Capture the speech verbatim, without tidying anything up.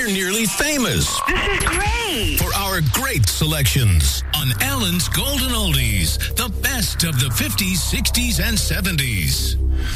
we're nearly famous. This is great. For our great selections on Alan's Golden Oldies, the best of the fifties, sixties, and seventies.